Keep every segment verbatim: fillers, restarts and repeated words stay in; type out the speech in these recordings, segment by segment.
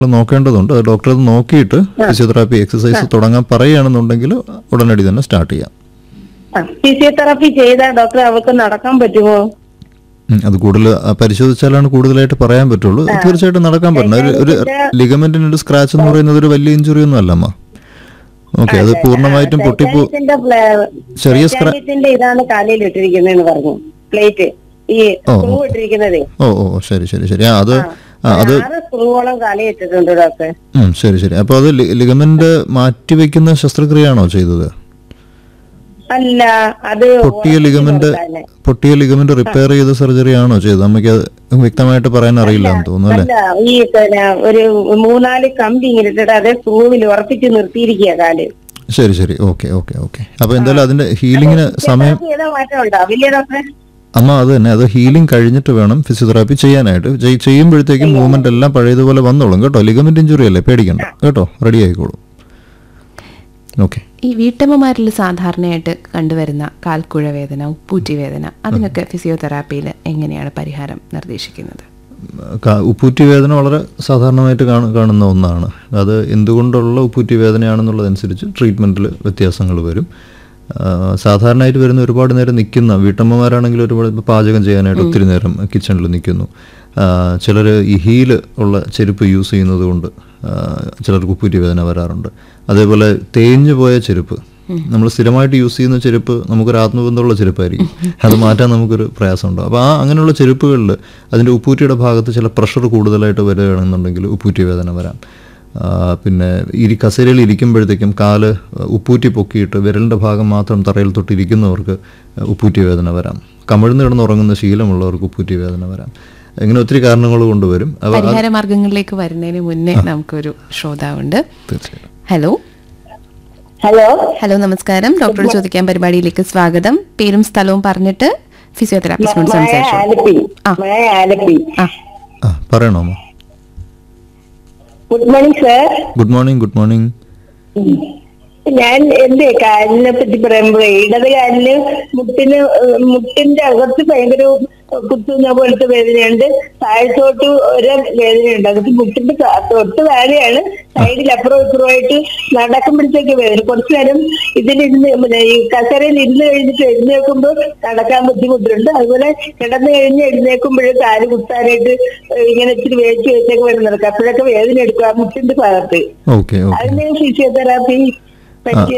നോക്കേണ്ടതുണ്ട്. അത് ഡോക്ടർ അത് നോക്കിയിട്ട് ഫിസിയോതെറാപ്പി എക്സസൈസ് തുടങ്ങാൻ പറയുകയാണെന്നുണ്ടെങ്കിൽ ഉടനടി തന്നെ സ്റ്റാർട്ട് ചെയ്യാം. ഫിസിയോതെറാപ്പി ചെയ്താൽ ഡോക്ടർ അവർക്ക് നടക്കാൻ പറ്റുമോ? അത് കൂടുതൽ പരിശോധിച്ചാലാണ് കൂടുതലായിട്ട് പറയാൻ പറ്റുള്ളൂ. തീർച്ചയായിട്ടും നടക്കാൻ പറ്റും. ഒരു ഒരു ലിഗമെന്റിന് ഒരു സ്ക്രാച്ച് എന്ന് പറയുന്നത് ഒരു വലിയ ഇഞ്ചുറി ഒന്നും അല്ല അമ്മ. ഓക്കെ, അത് പൂർണ്ണമായിട്ടും പൊട്ടിപ്പോ ചെറിയ ഇതാണ് കാലിൽ ഇട്ടിരിക്കുന്നതെന്ന് പറഞ്ഞു. പ്ലേറ്റ് ഈ സ്ക്രൂ ഇട്ടിരിക്കുന്നത്. ഓ ഓ ശരി ശരി ശരി. അത് അത് സ്ക്രൂവോളം കാലിൽ ഇട്ടിട്ടുണ്ട് ഡോക്ടർ. ശരി ശരി. അപ്പൊ അത് ലിഗമെന്റ് മാറ്റിവെക്കുന്ന ശസ്ത്രക്രിയയാണോ ചെയ്തത്? അല്ല, അത് പൊട്ടിയ ലിഗമെന്റ് പൊട്ടിയ ലിഗമെന്റ് റിപ്പയർ ചെയ്ത സർജറി ആണോ ചെയ്തത്? നമുക്ക് വ്യക്തമായിട്ട് പറയാൻ അറിയില്ല എന്ന് തോന്നുന്നു അല്ലേ? ഈ ഒരു മൂന്നാല് കമ്പി ഇങ്ങനെ ഇട്ടിട്ട് അതേ സ്ക്രൂവിൽ ഉറപ്പിച്ച് നിർത്തിയിരിക്കുക കാല്. ശരി ശരി. Okay okay okay. അപ്പൊ എന്തായാലും അതിന്റെ ഹീലിംഗിന് സമയം അമ്മ അത് തന്നെ, അത് ഹീലിംഗ് കഴിഞ്ഞിട്ട് വേണം ഫിസിയോതെറാപ്പി ചെയ്യാനായിട്ട്. ചെയ്യുമ്പോഴത്തേക്കും മൂവ്മെന്റ് എല്ലാം പഴയതുപോലെ വന്നോളും കേട്ടോ. ലിഗമെന്റ് ഇഞ്ചുറി അല്ലേ, പേടിക്കണ്ട കേട്ടോ, റെഡി ആയിക്കോളും. ഓക്കെ. ഈ വീട്ടമ്മമാരിൽ സാധാരണയായിട്ട് കണ്ടുവരുന്ന കാൽക്കുഴ വേദന, ഉപ്പൂറ്റി വേദന, അതിനൊക്കെ ഫിസിയോതെറാപ്പിയിൽ എങ്ങനെയാണ് പരിഹാരം നിർദ്ദേശിക്കുന്നത്? ഉപ്പൂറ്റി വേദന വളരെ സാധാരണമായിട്ട് കാണുന്ന ഒന്നാണ്. അത് എന്തുകൊണ്ടുള്ള ഉപ്പൂറ്റി വേദനയാണെന്നുള്ളതനുസരിച്ച് ട്രീറ്റ്മെൻറ്റിൽ വ്യത്യാസങ്ങൾ വരും. സാധാരണയായിട്ട് വരുന്ന ഒരുപാട് നേരം നിൽക്കുന്ന വീട്ടമ്മമാരാണെങ്കിൽ ഒരുപാട് പാചകം ചെയ്യാനായിട്ട് ഒത്തിരി നേരം കിച്ചണിൽ നിൽക്കുന്നു. ചിലർ ഈ ഹീല് ഉള്ള ചെരുപ്പ് യൂസ് ചെയ്യുന്നത് കൊണ്ട് ചിലർക്ക് ഉപ്പൂറ്റി വേദന വരാറുണ്ട്. അതേപോലെ തേഞ്ഞു പോയ ചെരുപ്പ്, നമ്മൾ സ്ഥിരമായിട്ട് യൂസ് ചെയ്യുന്ന ചെരുപ്പ് നമുക്കൊരു ആത്മബന്ധമുള്ള ചെരുപ്പായിരിക്കും, അത് മാറ്റാൻ നമുക്കൊരു പ്രയാസമുണ്ടാകും. അപ്പോൾ ആ അങ്ങനെയുള്ള ചെരുപ്പുകളിൽ അതിൻ്റെ ഉപ്പൂറ്റിയുടെ ഭാഗത്ത് ചില പ്രഷർ കൂടുതലായിട്ട് വരികയാണെന്നുണ്ടെങ്കിൽ ഉപ്പൂറ്റി വേദന വരാം. പിന്നെ ഇരി കസേരയിൽ ഇരിക്കുമ്പോഴത്തേക്കും കാല് ഉപ്പൂറ്റി പൊക്കിയിട്ട് വിരലിൻ്റെ ഭാഗം മാത്രം തറയിൽ തൊട്ടിരിക്കുന്നവർക്ക് ഉപ്പൂറ്റി വേദന വരാം. കമിഴ്ന്ന് കിടന്നുറങ്ങുന്ന ശീലമുള്ളവർക്ക് ഉപ്പൂറ്റി വേദന വരാം. ഇങ്ങനെ ഒത്തിരി കാരണങ്ങൾ കൊണ്ടുവരും. പരിഹാര മാർഗങ്ങളിലേക്ക് വരുന്നതിന് മുന്നേ നമുക്കൊരു ശ്രോതാവുണ്ട്. ഹലോ ഹലോ ഹലോ നമസ്കാരം. ഡോക്ടറോട് ചോദിക്കാൻ പരിപാടിയിലേക്ക് സ്വാഗതം. പേരും സ്ഥലവും പറഞ്ഞിട്ട് ഫിസിയോതെറാപ്പിസ്റ്റിനോട് സംസാരിച്ചു. പറയണോ? Good morning sir. Good morning. Good morning. ഞാൻ എന്റെ കാലിനെ പറ്റി പറയുമ്പോ ഇടത് കാലിന് മുട്ടിന് മുട്ടിന്റെ അകത്ത് ഭയങ്കര കുത്തുന്ന പോലത്തെ വേദനയുണ്ട്. താഴത്തോട്ട് ഒരു വേദനയുണ്ട്. അകത്ത് മുട്ടിന്റെ തൊട്ട് താഴെയാണ്. സൈഡിൽ അപ്പുറം ഇപ്പുറമായിട്ട് നടക്കുമ്പോഴത്തേക്ക് വേദന. കുറച്ചു നേരം ഇതിലിരുന്ന് ഈ കസേരയിൽ ഇരുന്ന് കഴിഞ്ഞിട്ട് എഴുന്നേൽക്കുമ്പോൾ നടക്കാൻ ബുദ്ധിമുട്ടുണ്ട്. അതുപോലെ കിടന്നു കഴിഞ്ഞ് എഴുന്നേൽക്കുമ്പോഴും കാല് കുത്താനായിട്ട് ഇങ്ങനെ ഇച്ചിരി വേച്ച് വെച്ചൊക്കെ വേണം നടക്കുക. അപ്പോഴൊക്കെ വേദന എടുക്കുക ആ മുട്ടിന്റെ ഭാഗത്ത്. അതിന് ഫിസിയോതെറാപ്പി പറ്റിയ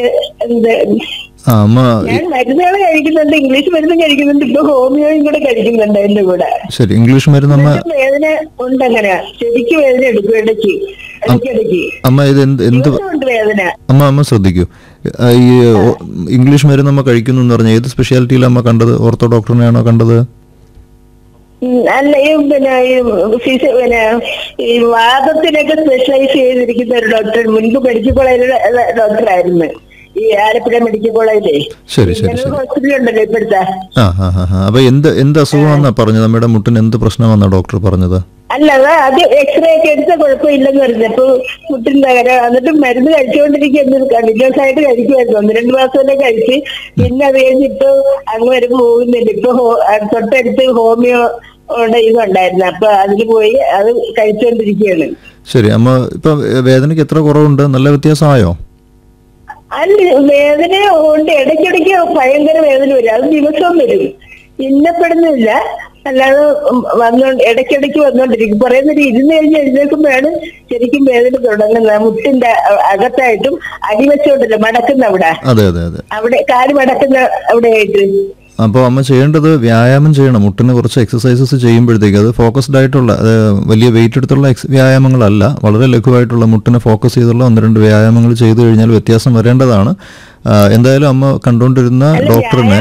ഞാൻ മരുന്നുകൾ കഴിക്കുന്നുണ്ട്, ഇംഗ്ലീഷ് മരുന്നും കഴിക്കുന്നുണ്ട്, ഇപ്പൊ ഹോമിയോയും കൂടെ കഴിക്കുന്നുണ്ട് എന്റെ കൂടെ. ശരി. ഇംഗ്ലീഷ് മരുന്ന് വേദന ഉണ്ട്, അങ്ങനെയാ ശരിക്കും വേദന എടുക്കും ഇടയ്ക്ക് ഇടയ്ക്കിടയ്ക്ക് അമ്മ. ഇത് എന്ത് വേദന അമ്മ അമ്മ ശ്രദ്ധിക്കൂ. ഈ ഇംഗ്ലീഷ് മരുന്ന് അമ്മ കഴിക്കുന്നു എന്ന് പറഞ്ഞാൽ ഏത് സ്പെഷ്യാലിറ്റിയിലാണ് അമ്മ കണ്ടത്? ഓർത്തോ ഡോക്ടറിനെയാണോ കണ്ടത്? അല്ല, ഈ പിന്നെ പിന്നെ ഈ വാദത്തിനൊക്കെ സ്പെഷ്യലൈസ് ചെയ്തിരിക്കുന്ന ഒരു ഡോക്ടർ മുൻപ് മെഡിക്കൽ കോളേജിലെ ഡോക്ടറായിരുന്നു, ഈ ആലപ്പുഴ മെഡിക്കൽ കോളേജിലെ ഹോസ്പിറ്റൽ ഉണ്ടല്ലോ ഇപ്പോഴത്തെ. അപ്പൊ എന്ത് എന്ത് അസുഖമാണെന്നാ പറഞ്ഞത്? നമ്മുടെ മുട്ടിന് എന്ത് പ്രശ്നമാണെന്നാ ഡോക്ടർ പറഞ്ഞത്? അല്ല, അത് എക്സ്റേ ഒക്കെ എടുത്ത കുഴപ്പമില്ലെന്ന് പറഞ്ഞപ്പോ മുട്ടിന് തകരാ. എന്നിട്ട് മരുന്ന് കഴിച്ചുകൊണ്ടിരിക്കുന്നു, കണ്ടിന്യൂസ് ആയിട്ട് കഴിക്കുമായിരുന്നു. ഒന്ന് രണ്ട് മാസം വരെ കഴിച്ച് പിന്നെ അത് കഴിഞ്ഞിട്ട് അങ്ങ് വരെ പോകുന്നില്ല. ഇപ്പൊ തൊട്ടടുത്ത് ഹോമിയോ ഇതുണ്ടായിരുന്നു, അപ്പൊ അതിന് പോയി അത് കഴിച്ചുകൊണ്ടിരിക്കുകയാണ്. ശരി അമ്മ. ഇപ്പൊ വേദനയ്ക്ക് എത്ര കുറവുണ്ട്? നല്ല വ്യത്യാസമായോ? അല്ല, വേദന ഉണ്ട്, ഇടയ്ക്കിടയ്ക്ക് ഭയങ്കര വേദന വരും. അത് ദിവസവും വരും, ഇന്നപ്പെടുന്നില്ല, അല്ലാതെ വന്നോണ്ട് ഇടയ്ക്കിടയ്ക്ക് വന്നോണ്ടിരിക്കും. കുറെ നേരം ഇരുന്ന് കഴിഞ്ഞ് എഴുന്നേൽക്കുമ്പോഴാണ് ശരിക്കും വേദന തുടങ്ങുന്നത്. മുട്ടിന്റെ അകത്തായിട്ടും അടിവശമുണ്ടല്ലോ മടക്കുന്ന അവിടെ, അവിടെ കാല് മടക്കുന്ന അവിടെ ആയിട്ട്. അപ്പോൾ അമ്മ ചെയ്യേണ്ടത് വ്യായാമം ചെയ്യണം. മുട്ടിന് കുറച്ച് എക്സസൈസസ് ചെയ്യുമ്പോഴത്തേക്ക് അത് ഫോക്കസ്ഡ് ആയിട്ടുള്ള വലിയ വെയിറ്റ് എടുത്തുള്ള വ്യായാമങ്ങളല്ല, വളരെ ലഘുവായിട്ടുള്ള മുട്ടിനെ ഫോക്കസ് ചെയ്തുള്ള ഒന്ന് രണ്ട് വ്യായാമങ്ങൾ ചെയ്തു കഴിഞ്ഞാൽ വ്യത്യാസം വരേണ്ടതാണ്. എന്തായാലും അമ്മ കണ്ടുകൊണ്ടിരുന്ന ഡോക്ടറിനെ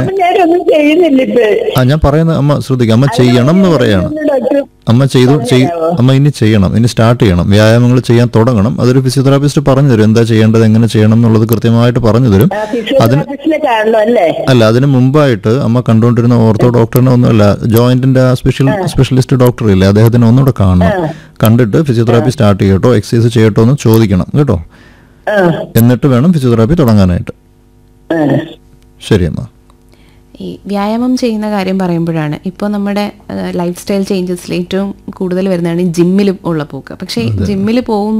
ആ ഞാൻ പറയുന്ന അമ്മ ശ്രദ്ധിക്കുക. അമ്മ ചെയ്യണം എന്ന് പറയാണ്. അമ്മ ചെയ്തു അമ്മ ഇനി ചെയ്യണം, ഇനി സ്റ്റാർട്ട് ചെയ്യണം, വ്യായാമങ്ങൾ ചെയ്യാൻ തുടങ്ങണം. അതൊരു ഫിസിയോതെറാപ്പിസ്റ്റ് പറഞ്ഞു തരും, എന്താ ചെയ്യേണ്ടത്, എങ്ങനെ ചെയ്യണം എന്നുള്ളത് കൃത്യമായിട്ട് പറഞ്ഞു തരും. അതിന് അല്ല, അതിന് മുമ്പായിട്ട് അമ്മ കണ്ടുകൊണ്ടിരുന്ന ഓർത്തോ ഡോക്ടറിനെ ഒന്നുമല്ല, ജോയിന്റിന്റെ സ്പെഷ്യൽ സ്പെഷ്യലിസ്റ്റ് ഡോക്ടർ ഇല്ലേ, അദ്ദേഹത്തിന് ഒന്നുകൂടെ കാണണം. കണ്ടിട്ട് ഫിസിയോതെറാപ്പി സ്റ്റാർട്ട് ചെയ്യട്ടോ, എക്സസൈസ് ചെയ്യട്ടോ എന്ന് ചോദിക്കണം കേട്ടോ. എന്നിട്ട് വേണം ഫിസിയോതെറാപ്പി തുടങ്ങാനായിട്ട്. ശരി അമ്മ. ഈ വ്യായാമം ചെയ്യുന്ന കാര്യം പറയുമ്പോഴാണ് ഇപ്പോൾ നമ്മുടെ ലൈഫ് സ്റ്റൈൽ ചേഞ്ചസിൽ ഏറ്റവും കൂടുതൽ വരുന്നതാണ് ജിമ്മിൽ ഉള്ള പോക്ക്. പക്ഷേ ജിമ്മിൽ പോകും